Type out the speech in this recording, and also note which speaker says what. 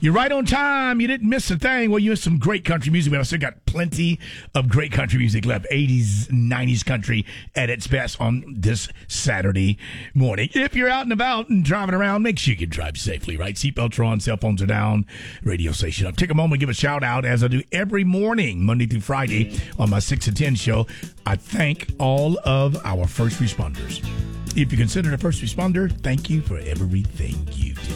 Speaker 1: You're right on time. You didn't miss a thing. Well, you missed some great country music, but I still got plenty of great country music left. 80s, 90s country at its best on this Saturday morning. If you're out and about and driving around, make sure you can drive safely, right? Seatbelts are on, cell phones are down, radio station up. Take a moment and give a shout out, as I do every morning, Monday through Friday, on my 6 to 10 show. I thank all of our first responders. If you consider a first responder, thank you for everything you do.